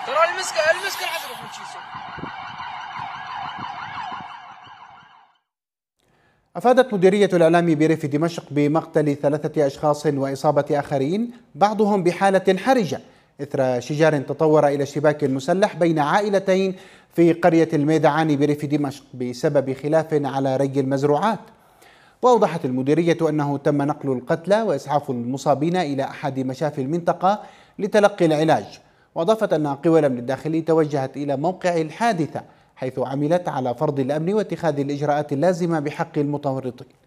أفادت مديرية الإعلام بريف دمشق بمقتل 3 أشخاص وإصابة آخرين بعضهم بحالة حرجة إثر شجار تطور إلى اشتباك مسلح بين عائلتين في قرية الميدعان بريف دمشق بسبب خلاف على ري المزروعات. وأوضحت المديرية أنه تم نقل القتلى وإسعاف المصابين إلى أحد مشافي المنطقة لتلقي العلاج. وأضافت أن قوى الأمن الداخلي توجهت إلى موقع الحادثة حيث عملت على فرض الأمن واتخاذ الإجراءات اللازمة بحق المتورطين.